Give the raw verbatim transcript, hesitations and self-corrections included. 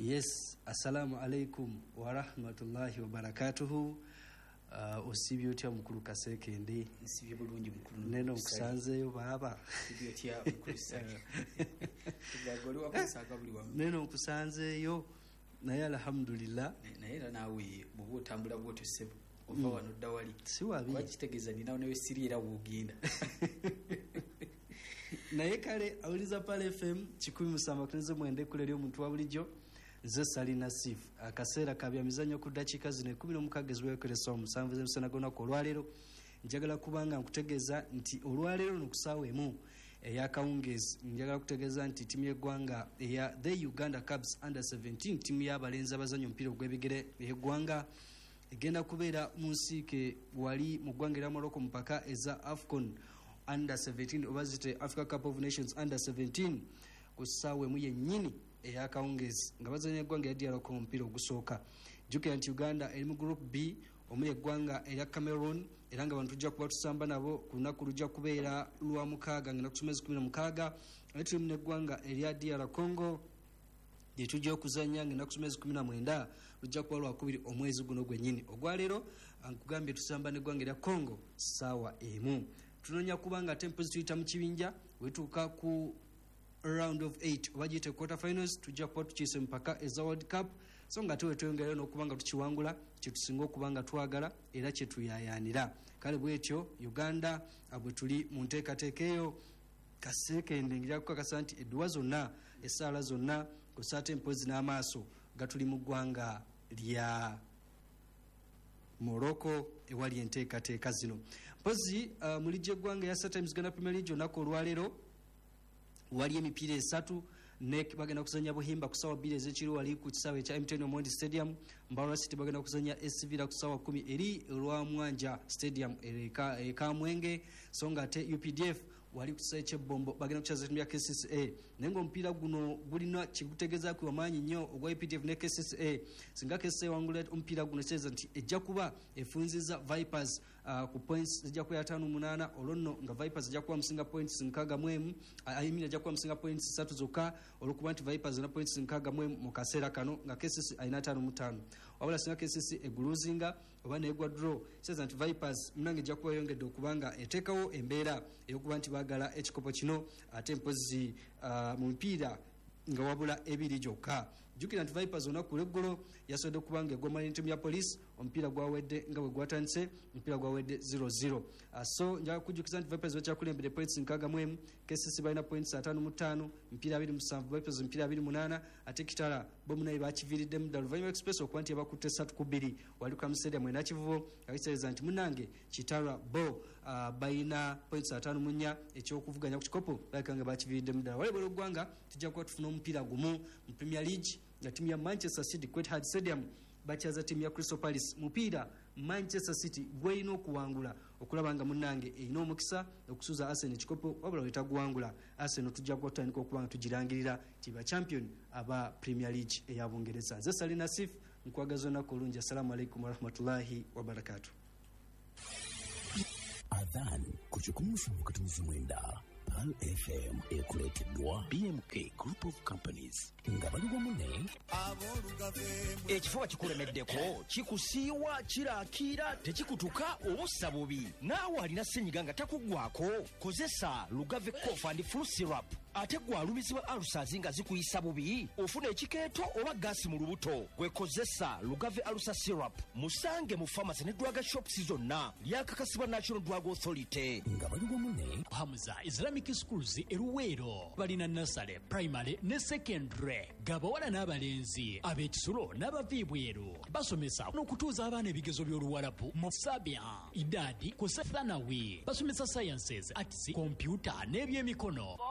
Yes, assalamu alaikum wa rahmatullahi wa barakatuhu. Uh, osibye otya mukulu Kasekende? Nsibye bulungi mukulu. Neno nkusanzeyo baba. Nsibye otya mukulu Saki. Tugagoli wakusaka buli wamu. Neno nkusanzeyo naye alhamdulillah. Naye era nawe bwo otambula bw'otyo sebo. Ova mm. wano dawali. Si wabi. Wakitegeza ninawo nawe siri era wogenda. Naye kale awuliza pale F M kikumi musamba kunze mwende kulero omuntu wa bulijjo. Nze Sali Nasif akaseera kabya mizanyo ku dakika zino kumi n'omukaaga eziweekeresa omusanvu z'emisana gonna ku olwaleero njagala kubanga nkutegeeza nti olwaleero n'okusaawa emu ey'akawungeezi njagala kutegeeza nti ttiimu y'eggwanga eya the Uganda Cubs under seventeen ttiimu y'abalenzi abazannya omupiira ogw'ebigere y'eggwanga egenda kubeera mu nsiike wali mu ggwanga erya Morocco mu mpaka eza AFCON under seventeen oba zite Africa Cup of Nations under seventeen ku ssaawa emu yennyini ey'akawungeezi nga bazanya eggwanga erya D R Congo omupiira ogusooka. Jjukira nti Uganda eri mu group B omuli eggwanga erya Cameroon era nga bantu tujja kuba tusamba nabo ku lunaku lujja kubeera lwa mukaaga nga nakusomezi kumi na mukaaga ate tuli mu eggwanga erya D R Congo lye tujja okuzanya nga nakusomezi kumi na mwenda lujja kuba lwakubiri omwezi guno gwennyini ogwaleero nkugambye tusamba n'eggwanga erya Congo ssaawa emu. Tunoonya kubanga tempo zituyita mu kibinja wetuuka ku round of eight oba giyite quarter finals tujja kuba tukiise mpaka eza World Cup so nga tewe tweyongerayo n'okubanga tukiwangula kyetusinga okubanga twagala era kyetuyayaanira. Kale bwetyo Uganda bwe tuli mu nteekateeka eyo Kasekende ngira kukakasa nti edduwa zonna essaala zonna kusaate empozi n'amaaso gatuli mu ggwanga lya Morocco ewali enteekateeka zino. Mpozi uh, mulijja eggwanga ya Startimes Uganda Premier League olunaku olwaleero wali emipiira esatu ne bagenda kuzanya Buhimba ku ssaawa bbiri ez'ekiro wali ku kisaawe ekya M T N Omondi Stadium. Mbarwa City bagenda kuzanya S C Villa ku ssaawa kumi eri olwa Mwanja Stadium eka eka Mwenge so nga ate U P D F wali ku kisaawe ky'Ebbombo bagenda kuchaza timu ya K C C A naye ng'omupiira guno gulina kigutegeeza ku amaanyi nnyo ogwa U P D F ne K C C A singa K C C A wangula omupiira guno kyeza nti ejja kuba efunziza Vipers uh, ku points zijja kuba ataano munaana olonno nga Vipers ejja kuba musinga points nkaaga mu emu ayimira ejja kuba musinga points ssatu zokka olwokuba nti Vipers na points nkaaga mu emu mu kaseera kano nga K C C alina ataano mu ttaano wabula singa K C C eguluzinga oba neegwa draw kyeza nti Vipers munange ejja kuba yongedde okubanga eteekawo embeera ey'okuba nti baagala ekikopo kino ate mpozi uh, mu mpiira nga wabula ebiri gyokka. Jjukira nti Vipers olunaku lw'eggolo yasobodde okubanga eggoma n'entiimu ya police omupiira gwawedde nga bwe gwatandise omupiira gwawedde zero zero. Uh, so njagala kujjukiza nti Vipers bakyakulembedde points nkaaga mu emu K C C balina points ataano mu ttaano emipiira abiri musanvu Vipers emipiira abiri munaana ate Kitala bo munayi bakiviiriddemu ddala Luvannyuma Express okuba nti yabakutte essatu ku bbiri wali ku Stadium ena Kivubo akitegeeza nti munnange Kitala bo uh, balina points ataano mu nnya ekyokuvuganya ku kikopo balabika nga bakiviiriddemu ddala. Wali bw'olwo eggwanga tujja kuba tufuna omupiira gumu mu Premier League nga timu ya Manchester City ku Etihad Stadium bakyaza timu ya Crystal Palace mupiira Manchester City gweyina okuwangula okulaba nga munnange erina omukisa okusuza Arsenal ekikopo wabula wetaguwangula Arsenal tujja kutandika okubanga tugirangirira tiba champion aba Premier League eya Bungereza. Nze Sali Nasif nkwagaza olunaku olungi. Assalamu alaikum warahmatullahi wabarakatuh. Adhan kuchukua katumizi mwenda Pal F M ekuleteddwa B M K Group of Companies nga baligwa mune ekifuba kikulemeddeko kikusiiwa kiraakira tekikutuka obussa bubi naawe alina ssenyiga nga takugwako kozesa Lugave Cough and Flu Syrup ate gwalumizibwa alusazi nga zikuyisa bubi ofuna ekikeeto oba gaasi mu lubuto gwekozesa Lugave Alusa Syrup musange mu pharmacy ne drug shops zonna lyakakasibwa National Drug Authority nga baligwa mune Hamza Islamic Schools eruweero balina nursery primary ne secondary gabawala n'abalenzi ab'ekisulo n'abaviibweru basomesa n'okutuuza abaana ebigezo by'oluwalabu mu Sabia idadi ku Sethanawi basomesa sciences arts computer n'ebyemikono